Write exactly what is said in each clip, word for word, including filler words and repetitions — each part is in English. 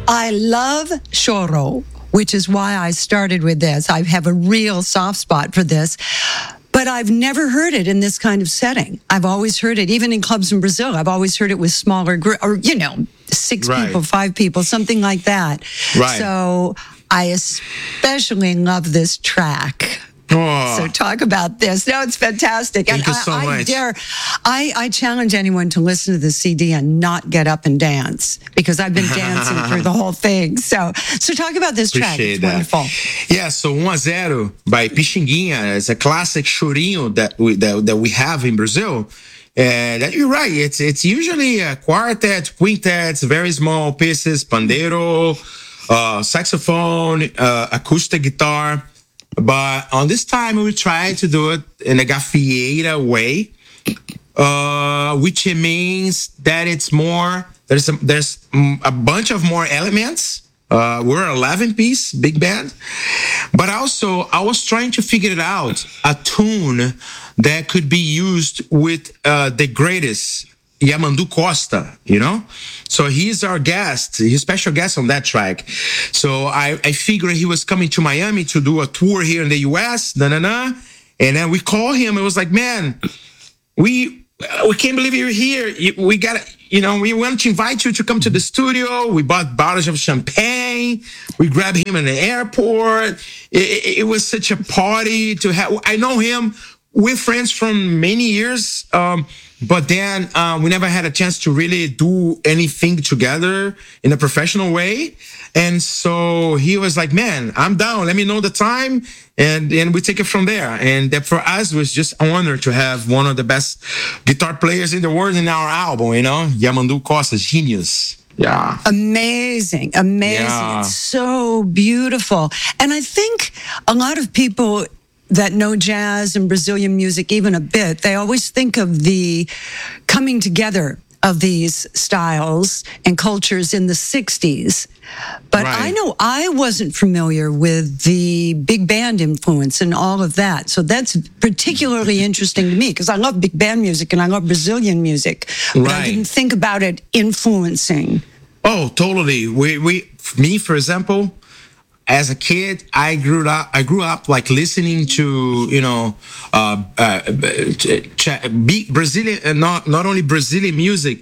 I love choro, which is why I started with this. I have a real soft spot for this. But I've never heard it in this kind of setting. I've always heard it, even in clubs in Brazil. I've always heard it with smaller groups, or, you know, six Right. people, five people, something like that. Right. So I especially love this track. Oh. So talk about this. No, it's fantastic. Thank and you I, so I much. dare, I, I challenge anyone to listen to the C D and not get up and dance, because I've been dancing through the whole thing. So, so talk about this track. Appreciate It's that. wonderful. Yeah, so one a zero by Pixinguinha. It's a classic chorinho that we that, that we have in Brazil. And uh, you're right. It's it's usually a quartet, quintets, very small pieces, pandeiro, uh, saxophone, uh, acoustic guitar. But on this time, we tried to do it in a gafieira way, uh, which means that it's more. There's a, there's a bunch of more elements. Uh, we're eleven piece big band, but also I was trying to figure it out a tune that could be used with uh, the greatest Yamandu Costa, you know. So he's our guest, he's special guest on that track. So I I figured he was coming to Miami to do a tour here in the U S. Na na na, and then we call him. It was like, man, we. We can't believe you're here. We got, you know, we want to invite you to come to the studio. We bought bottles of champagne. We grabbed him in the airport. It, it, it was such a party to have. I know him. We're friends from many years, um, but then uh, we never had a chance to really do anything together in a professional way. And so he was like, man, I'm down. Let me know the time. And and we take it from there. And that for us was just an honor to have one of the best guitar players in the world in our album, you know, Yamandu Costa, genius. Yeah. Amazing, amazing. Yeah. It's so beautiful. And I think a lot of people that know jazz and Brazilian music even a bit, they always think of the coming together of these styles and cultures in the sixties. But Right. I know I wasn't familiar with the big band influence and all of that. So that's particularly interesting to me, because I love big band music and I love Brazilian music. But I Right. didn't think about it influencing. Oh, totally. We we me, for example, as a kid, I grew up. I grew up like listening to, you know, uh, uh, ch- ch- be- Brazilian, uh, not not only Brazilian music,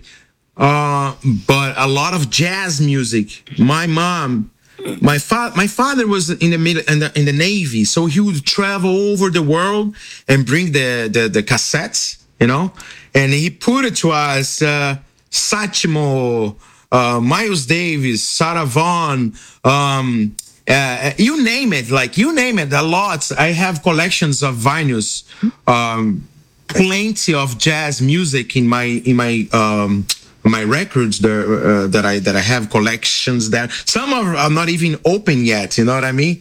uh, but a lot of jazz music. My mom, my father, my father was in the mil- in the, in the Navy, so he would travel over the world and bring the the, the cassettes, you know, and he put it to us, uh, Satchmo, uh, Miles Davis, Sarah Vaughan. Um, Uh, you name it, like you name it, a lot. I have collections of vinyls, um, plenty of jazz music in my in my um, my records there, uh, that I that I have collections there. Some are, are not even open yet. You know what I mean?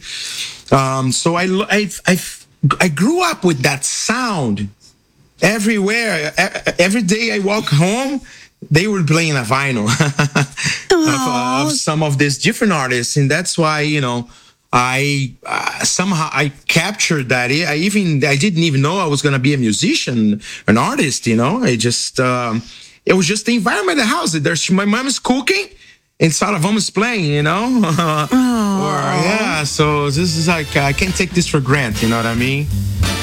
Um, so I, I I I grew up with that sound everywhere. E- Every day I walk home, they were playing a vinyl of, of some of these different artists, and that's why, you know, I uh, somehow I captured that. I even I didn't even know I was gonna be a musician, an artist. You know, I just um, it was just the environment of the house. There's my mom is cooking, and Saravama is playing. You know, or yeah. So this is like I can't take this for granted. You know what I mean?